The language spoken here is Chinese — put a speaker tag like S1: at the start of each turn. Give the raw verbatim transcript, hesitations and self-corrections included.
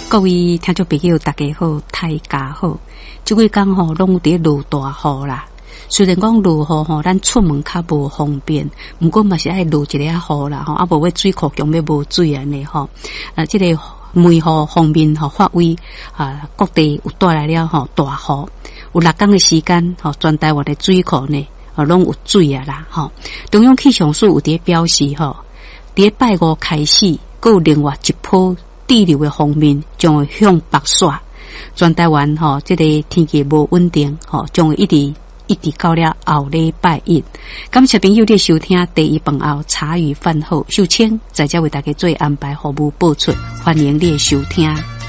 S1: 各位听众朋友，大家好，大家好。这几天吼，拢有伫落大雨啦。虽然讲落雨吼，咱出门较无方便，不过嘛是爱落一个雨啦吼，啊无要水库强要无水安尼吼。啊，这个梅雨方面吼，发威啊，各地有带来了吼大雨，有六天的时间吼，全台湾的水库呢，啊拢有水啊啦吼。中央气象署有伫表示吼，伫拜五开始，还有另外一波地流的方面将会向北刷，全台湾吼、哦，这个天气无稳定，吼、哦，将会一直一直到了后礼拜一。感谢朋友的收听，第一饭后茶余饭后，秀清在这为大家做安排服务播出，欢迎你的收听。